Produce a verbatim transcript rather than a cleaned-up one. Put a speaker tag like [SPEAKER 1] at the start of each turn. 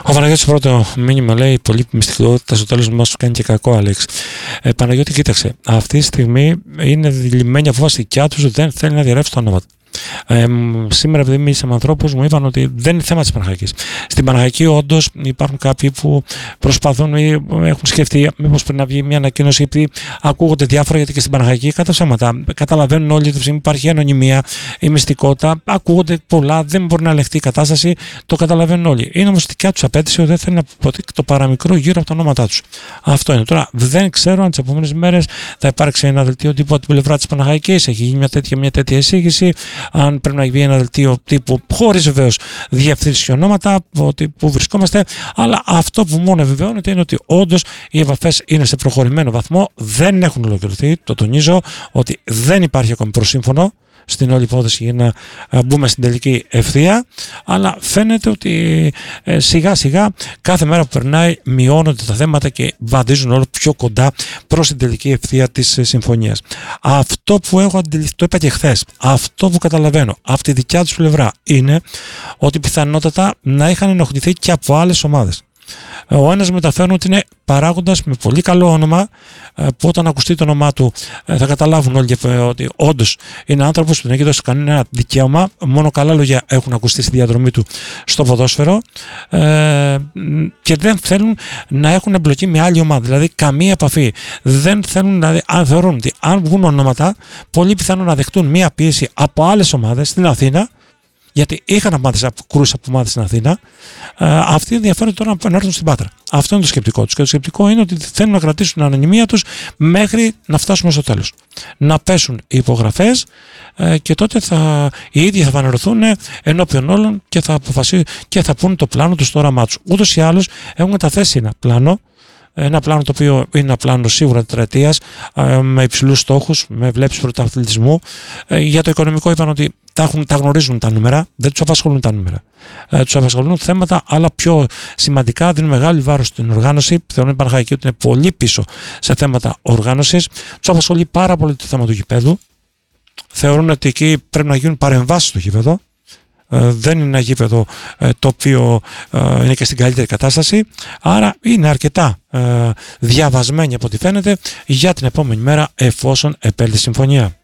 [SPEAKER 1] Ο Παναγιώτης πρώτο μήνυμα λέει: πολύ μυστικότητα στο τέλος μας σου κάνει και κακό, Άλεξ. Ε, Παναγιώτη, κοίταξε. Αυτή τη στιγμή είναι δηλημένη απόφαση δικιά του, δεν θέλει να διαρρεύσει το όνομα του. Ε, σήμερα, επειδή μίλησα με ανθρώπους, μου είπαν ότι δεν είναι θέμα της Παναχαϊκής. Στην Παναχαϊκή, όντως, υπάρχουν κάποιοι που προσπαθούν ή έχουν σκεφτεί μήπως πρέπει να βγει μια ανακοίνωση, επειδή ακούγονται διάφορα, γιατί και στην Παναχαϊκή κατά ψέματα. Καταλαβαίνουν όλοι ότι υπάρχει ανωνυμία, η μυστικότητα, ακούγονται πολλά, δεν μπορεί να ελεγχθεί η κατάσταση, το καταλαβαίνουν όλοι. Είναι όμως δικιά τους απέτηση ότι δεν θέλει να πω το παραμικρό γύρω από τα ονόματά τους. Αυτό είναι. Τώρα, δεν ξέρω αν τις επόμενες μέρες θα υπάρξει ένα δελτίο τύπου από την πλευρά της Παναχαϊκής, έχει γίνει μια τέτοια, μια τέτοια εισήγηση. Αν πρέπει να βγει ένα δελτίο τύπου, χωρίς βεβαίως διευθύνσεις και ονόματα, ότι που βρισκόμαστε, αλλά αυτό που μόνο βεβαιώνεται είναι ότι όντως οι επαφές είναι σε προχωρημένο βαθμό, δεν έχουν ολοκληρωθεί. Το τονίζω ότι δεν υπάρχει ακόμη προσύμφωνο στην όλη υπόθεση για να μπούμε στην τελική ευθεία, αλλά φαίνεται ότι ε, σιγά σιγά κάθε μέρα που περνάει μειώνονται τα θέματα και βαδίζουν όλο πιο κοντά προς την τελική ευθεία της ε, συμφωνίας. Αυτό που έχω αντιληφθεί, το είπα και χθες, αυτό που καταλαβαίνω από τη δικιά τους πλευρά είναι ότι πιθανότατα να είχαν ενοχληθεί και από άλλες ομάδες. Ο ένας μεταφέρουν ότι είναι παράγοντας με πολύ καλό όνομα, που όταν ακουστεί το όνομά του θα καταλάβουν όλοι ότι όντως είναι άνθρωπος που δεν έχει δώσει κανένα δικαίωμα, μόνο καλά λόγια έχουν ακουστεί στη διαδρομή του στο ποδόσφαιρο, και δεν θέλουν να έχουν εμπλοκή με άλλη ομάδα, δηλαδή καμία επαφή. Δεν θέλουν, δηλαδή, αν θεωρούν ότι αν βγουν ονόματα, πολύ πιθανό να δεχτούν μία πίεση από άλλες ομάδες στην Αθήνα, γιατί είχαν ομάδες κρούσεις από ομάδες στην Αθήνα, ε, αυτοί ενδιαφέρονται τώρα να έρθουν στην Πάτρα. Αυτό είναι το σκεπτικό τους. Και το σκεπτικό είναι ότι θέλουν να κρατήσουν την ανωνυμία τους μέχρι να φτάσουμε στο τέλος. Να πέσουν οι υπογραφές ε, και τότε θα, οι ίδιοι θα φανερωθούν ενώπιον όλων και θα αποφασίσουν και θα πούν το πλάνο τους, το όραμά τους. Ούτως ή άλλως έχουν καταθέσει ένα πλάνο. Ένα πλάνο το οποίο είναι ένα πλάνο σίγουρα τετραετίας, με υψηλούς στόχους, με βλέψεις πρωταθλητισμού. Για το οικονομικό είπαν ότι τα, έχουν, τα γνωρίζουν τα νούμερα, δεν τους απασχολούν τα νούμερα. Ε, τους απασχολούν θέματα άλλα πιο σημαντικά, δίνουν μεγάλη βάρος στην οργάνωση. Θεωρούν η Παναχαϊκή ότι είναι πολύ πίσω σε θέματα οργάνωσης. Τους απασχολεί πάρα πολύ το θέμα του γηπέδου. Θεωρούν ότι εκεί πρέπει να γίνουν παρεμβάσεις στο γήπεδο. Ε, δεν είναι ένα γήπεδο ε, το οποίο ε, είναι και στην καλύτερη κατάσταση, άρα είναι αρκετά ε, διαβασμένοι από ό,τι φαίνεται για την επόμενη μέρα, εφόσον επέλθει συμφωνία.